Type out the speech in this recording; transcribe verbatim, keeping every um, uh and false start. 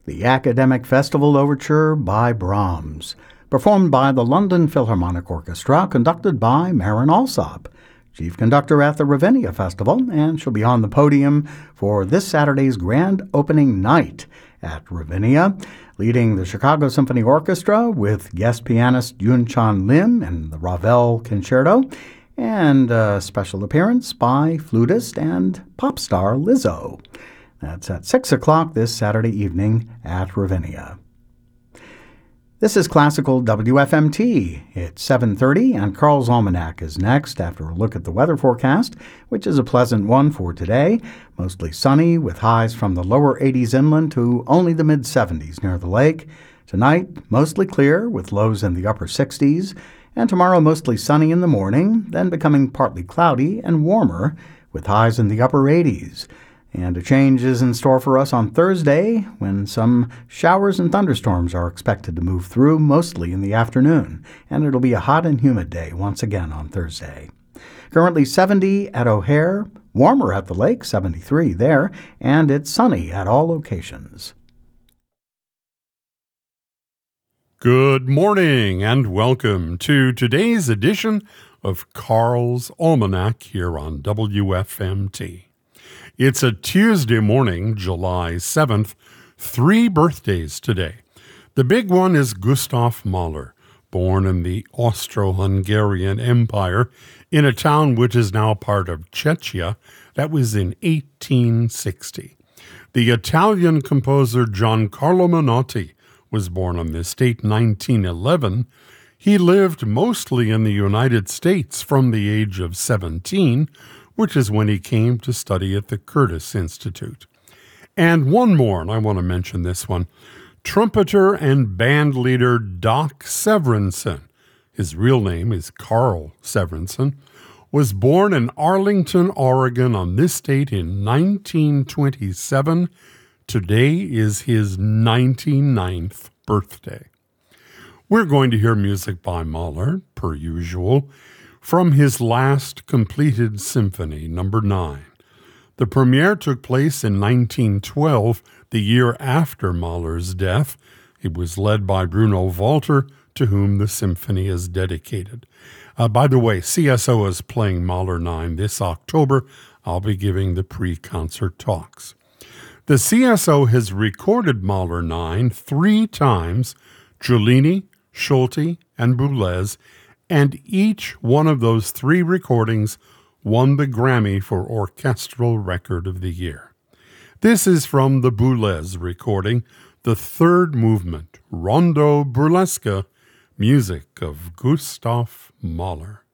The Academic Festival Overture by Brahms, performed by the London Philharmonic Orchestra, conducted by Marin Alsop, chief conductor at the Ravinia Festival, and she'll be on the podium for this Saturday's grand opening night at Ravinia, leading the Chicago Symphony Orchestra with guest pianist Yoon-Chan Lim and the Ravel Concerto, and a special appearance by flutist and pop star Lizzo. That's at six o'clock this Saturday evening at Ravinia. This is Classical W F M T. It's seven thirty, and Carl's Almanac is next after a look at the weather forecast, which is a pleasant one for today. Mostly sunny, with highs from the lower eighties inland to only the mid-seventies near the lake. Tonight, mostly clear, with lows in the upper sixties. And tomorrow, mostly sunny in the morning, then becoming partly cloudy and warmer, with highs in the upper eighties. And a change is in store for us on Thursday, when some showers and thunderstorms are expected to move through, mostly in the afternoon. And it'll be a hot and humid day once again on Thursday. Currently seventy at O'Hare, warmer at the lake, seventy-three there, and it's sunny at all locations. Good morning and welcome to today's edition of Carl's Almanac here on W F M T. It's a Tuesday morning, July seventh, three birthdays today. The big one is Gustav Mahler, born in the Austro-Hungarian Empire in a town which is now part of Czechia. That was in eighteen sixty. The Italian composer Giancarlo Menotti was born on this date, nineteen eleven. He lived mostly in the United States from the age of seventeen, which is when he came to study at the Curtis Institute. And one more, and I want to mention this one, trumpeter and band leader Doc Severinsen, his real name is Carl Severinsen, was born in Arlington, Oregon on this date in nineteen twenty-seven. Today is his ninety-ninth birthday. We're going to hear music by Mahler, per usual, from his last completed symphony, number nine. The premiere took place in nineteen twelve, the year after Mahler's death. It was led by Bruno Walter, to whom the symphony is dedicated. Uh, by the way, C S O is playing Mahler nine this October. I'll be giving the pre-concert talks. The C S O has recorded Mahler nine three times, Giulini, Schulte, and Boulez, and each one of those three recordings won the Grammy for Orchestral Record of the Year. This is from the Boulez recording, the third movement, Rondo Burlesque, music of Gustav Mahler.